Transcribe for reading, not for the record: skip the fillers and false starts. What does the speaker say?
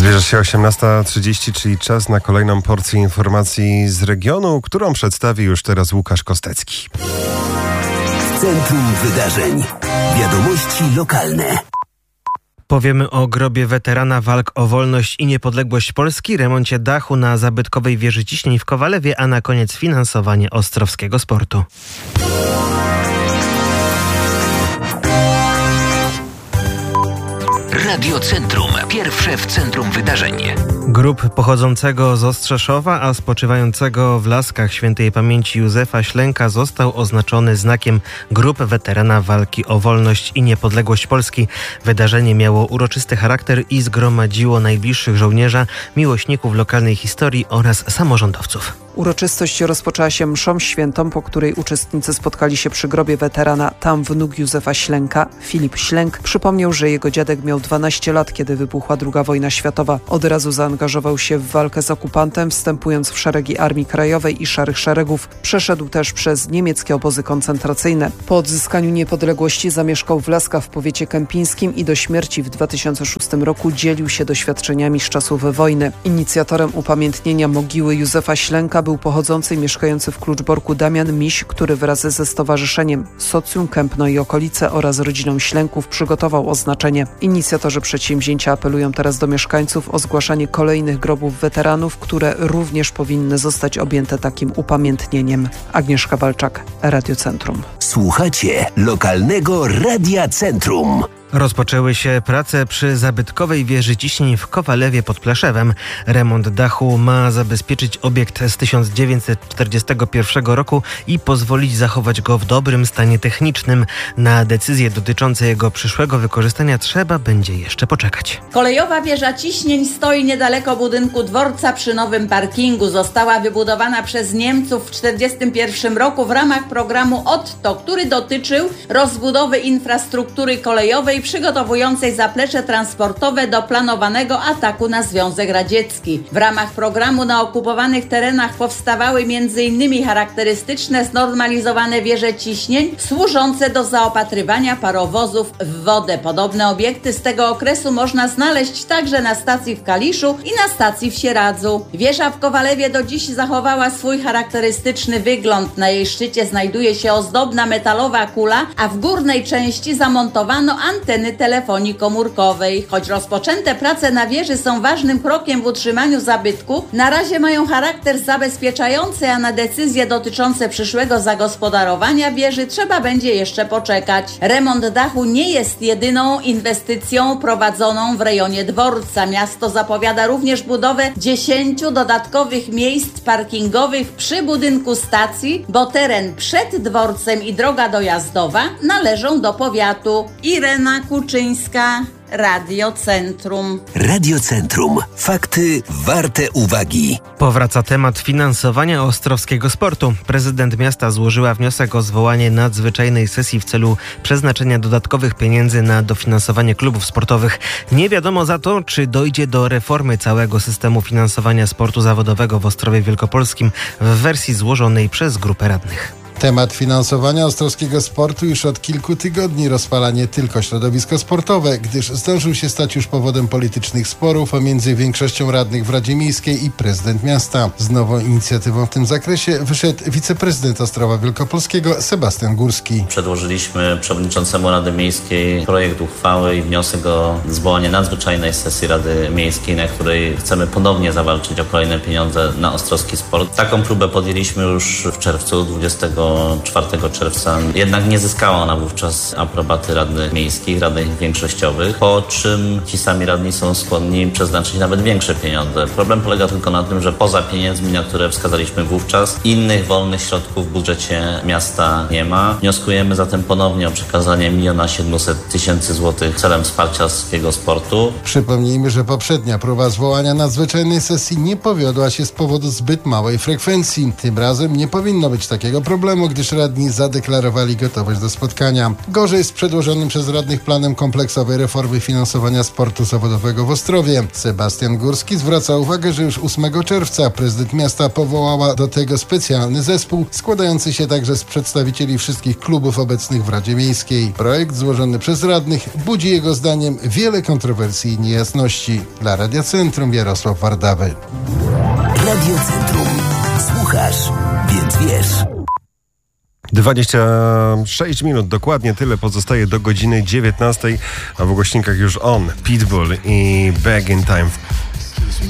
Zbliża się 18:30, czyli czas na kolejną porcję informacji z regionu, którą przedstawi już teraz Łukasz Kostecki. Centrum Wydarzeń. Wiadomości lokalne. Powiemy o grobie weterana walk o wolność i niepodległość Polski, remoncie dachu na zabytkowej wieży ciśnień w Kowalewie, a na koniec finansowanie ostrowskiego sportu. Radio Centrum. Pierwsze w centrum wydarzeń. Grób pochodzącego z Ostrzeszowa, a spoczywającego w Laskach świętej pamięci Józefa Ślęka został oznaczony znakiem Grób Weterana Walki o Wolność i Niepodległość Polski. Wydarzenie miało uroczysty charakter i zgromadziło najbliższych żołnierza, miłośników lokalnej historii oraz samorządowców. Uroczystość rozpoczęła się mszą świętą, po której uczestnicy spotkali się przy grobie weterana. Tam wnuk Józefa Ślęka, Filip Ślęk, przypomniał, że jego dziadek miał 12 lat, kiedy wybuchła II wojna światowa. Od razu zaangażował się w walkę z okupantem, wstępując w szeregi Armii Krajowej i Szarych Szeregów. Przeszedł też przez niemieckie obozy koncentracyjne. Po odzyskaniu niepodległości zamieszkał w Laskach w powiecie kępińskim i do śmierci w 2006 roku dzielił się doświadczeniami z czasów wojny. Inicjatorem upamiętnienia mogiły Józefa Ślęka był pochodzący i mieszkający w Kluczborku Damian Miś, który wraz ze stowarzyszeniem Socjum Kępno i okolice oraz rodziną Ślęków przygotował oznaczenie. Inicjatorzy przedsięwzięcia apelują teraz do mieszkańców o zgłaszanie kolejnych grobów weteranów, które również powinny zostać objęte takim upamiętnieniem. Agnieszka Walczak, Radio Centrum. Słuchacie lokalnego Radia Centrum. Rozpoczęły się prace przy zabytkowej wieży ciśnień w Kowalewie pod Pleszewem. Remont dachu ma zabezpieczyć obiekt z 1941 roku i pozwolić zachować go w dobrym stanie technicznym. Na decyzje dotyczące jego przyszłego wykorzystania trzeba będzie jeszcze poczekać. Kolejowa wieża ciśnień stoi niedaleko budynku dworca przy nowym parkingu. Została wybudowana przez Niemców w 1941 roku w ramach programu Otto, który dotyczył rozbudowy infrastruktury kolejowej przygotowującej zaplecze transportowe do planowanego ataku na Związek Radziecki. W ramach programu na okupowanych terenach powstawały m.in. charakterystyczne znormalizowane wieże ciśnień służące do zaopatrywania parowozów w wodę. Podobne obiekty z tego okresu można znaleźć także na stacji w Kaliszu i na stacji w Sieradzu. Wieża w Kowalewie do dziś zachowała swój charakterystyczny wygląd. Na jej szczycie znajduje się ozdobna metalowa kula, a w górnej części zamontowano anteny telefonii komórkowej. Choć rozpoczęte prace na wieży są ważnym krokiem w utrzymaniu zabytku, na razie mają charakter zabezpieczający, a na decyzje dotyczące przyszłego zagospodarowania wieży trzeba będzie jeszcze poczekać. Remont dachu nie jest jedyną inwestycją prowadzoną w rejonie dworca. Miasto zapowiada również budowę 10 dodatkowych miejsc parkingowych przy budynku stacji, bo teren przed dworcem i droga dojazdowa należą do powiatu. Irena Kuczyńska, Radio Centrum. Radio Centrum. Fakty warte uwagi. Powraca temat finansowania ostrowskiego sportu. Prezydent miasta złożyła wniosek o zwołanie nadzwyczajnej sesji w celu przeznaczenia dodatkowych pieniędzy na dofinansowanie klubów sportowych. Nie wiadomo za to, czy dojdzie do reformy całego systemu finansowania sportu zawodowego w Ostrowie Wielkopolskim w wersji złożonej przez grupę radnych. Temat finansowania ostrowskiego sportu już od kilku tygodni rozpala nie tylko środowisko sportowe, gdyż zdążył się stać już powodem politycznych sporów pomiędzy większością radnych w Radzie Miejskiej i prezydent miasta. Z nową inicjatywą w tym zakresie wyszedł wiceprezydent Ostrowa Wielkopolskiego Sebastian Górski. Przedłożyliśmy przewodniczącemu Rady Miejskiej projekt uchwały i wniosek o zwołanie nadzwyczajnej sesji Rady Miejskiej, na której chcemy ponownie zawalczyć o kolejne pieniądze na ostrowski sport. Taką próbę podjęliśmy już w czerwcu, 24 czerwca. Jednak nie zyskała ona wówczas aprobaty radnych miejskich, radnych większościowych, po czym ci sami radni są skłonni przeznaczyć nawet większe pieniądze. Problem polega tylko na tym, że poza pieniędzmi, na które wskazaliśmy wówczas, innych wolnych środków w budżecie miasta nie ma. Wnioskujemy zatem ponownie o przekazanie 1 700 000 złotych celem wsparcia ostrowskiego sportu. Przypomnijmy, że poprzednia próba zwołania nadzwyczajnej sesji nie powiodła się z powodu zbyt małej frekwencji. Tym razem nie powinno być takiego problemu. temu, gdyż radni zadeklarowali gotowość do spotkania. Gorzej z przedłożonym przez radnych planem kompleksowej reformy finansowania sportu zawodowego w Ostrowie. Sebastian Górski zwraca uwagę, że już 8 czerwca prezydent miasta powołała do tego specjalny zespół, składający się także z przedstawicieli wszystkich klubów obecnych w Radzie Miejskiej. Projekt złożony przez radnych budzi jego zdaniem wiele kontrowersji i niejasności. Dla Radia Centrum Jarosław Wardawy. Radio Centrum. Słuchasz, więc wiesz. 26 minut, dokładnie tyle pozostaje do godziny 19, a w ogłośnikach już on, Pitbull i Back in Time.